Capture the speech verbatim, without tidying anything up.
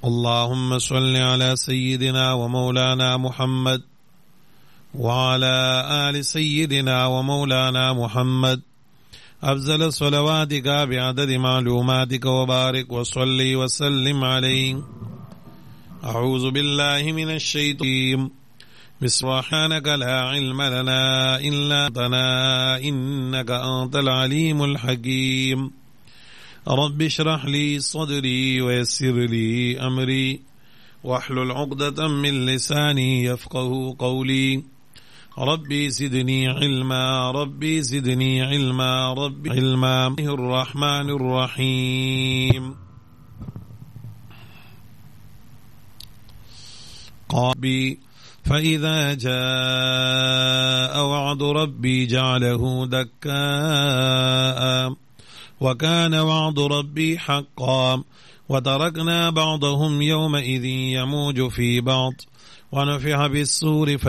اللهم صل على سيدنا ومولانا محمد وعلى آل سيدنا ومولانا محمد أفضل صلواتك بعدد معلوماتك وبارك وصلي وسلم عليه. أعوذ بالله من الشيطان. سبحانك لا علم لنا إلا أنت إنك أنت العليم الحكيم. رب اشرح لي صدري ويسر لي أمري واحلل عقدة من لساني يفقه قولي. ربي زدني علما ربي زدني علما ربي علما. الرحمن الرحيم. قابي فإذا جاء وعد ربي جعله دكاء وكان وعد ربي حقا وتركنا بعضهم يومئذ يموج في بعض ونفخ بالصور